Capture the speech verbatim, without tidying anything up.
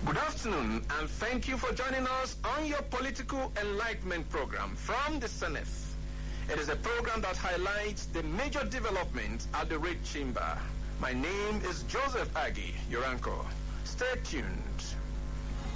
Good afternoon, and thank you for joining us on your Political Enlightenment program from the Senate. It is a program that highlights the major developments at the Red Chamber. My name is Joseph Aggie, your anchor. Stay tuned.